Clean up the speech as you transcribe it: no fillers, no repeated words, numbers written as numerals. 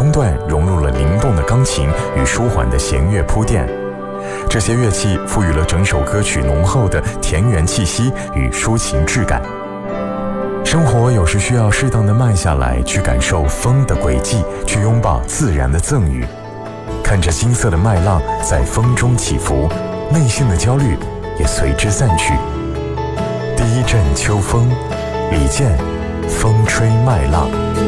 中段融入了灵动的钢琴与舒缓的弦乐铺垫，这些乐器赋予了整首歌曲浓厚的田园气息与抒情质感。生活有时需要适当的慢下来，去感受风的轨迹，去拥抱自然的赠予。看着金色的麦浪在风中起伏，内心的焦虑也随之散去。第一阵秋风，李健，风吹麦浪。